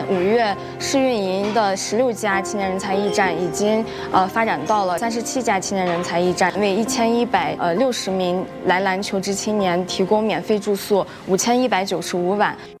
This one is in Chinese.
5月试运营的16家青年人才驿站已经发展到了37家青年人才驿站，为1160名来篮求职青年提供免费住宿5195晚。